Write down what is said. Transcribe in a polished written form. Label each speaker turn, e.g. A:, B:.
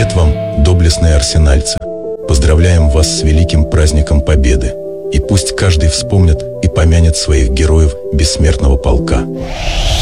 A: Привет вам, доблестные арсенальцы! Поздравляем вас с великим праздником Победы! И пусть каждый вспомнит и помянет своих героев бессмертного полка.